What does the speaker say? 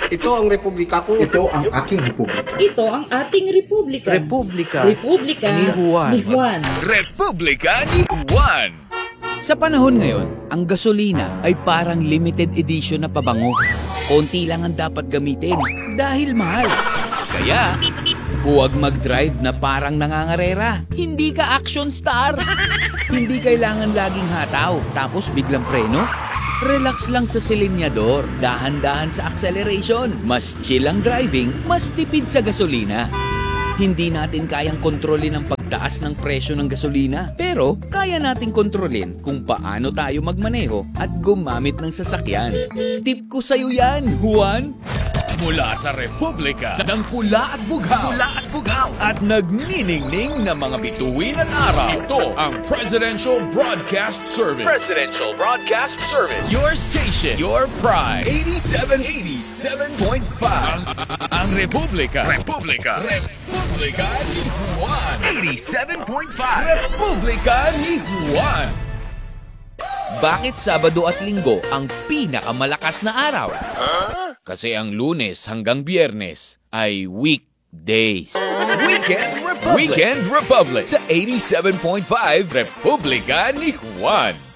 Ito ang republika ko. Ito ang aking republika. Ito ang ating republika. Republika Republika ni Juan. Republika ni Juan. Sa panahon ngayon, ang gasolina ay parang limited edition na pabango. Konti lang ang dapat gamitin dahil mahal. Kaya, huwag mag-drive na parang nangangarera. Hindi ka action star. Hindi kailangan laging hataw, tapos biglang preno. Relax lang sa silinyador, dahan-dahan sa acceleration. Mas chill ang driving, mas tipid sa gasolina. Hindi natin kayang kontrolin ang pagtaas ng presyo ng gasolina. Pero kaya nating kontrolin kung paano tayo magmaneho at gumamit ng sasakyan. Tip ko sa'yo yan, Juan! Mula sa Republika ng pula at bughaw. At nagniningning na mga bituin at araw. Ito ang Presidential Broadcast Service. Your station, your pride. 87.5. Ang Republika ni Juan. 87.5. Republika ni Juan. Bakit Sabado at Linggo ang pinakamalakas na araw? Kasi ang Lunes hanggang Biyernes ay weekdays. Weekend Republic sa 87.5 Republika ni Juan.